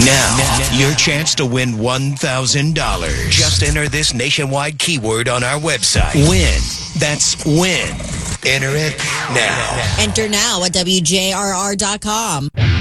Now, your chance to win $1,000. Just enter this nationwide keyword on our website. Win. That's win. Enter it now. Enter now at WJRR.com.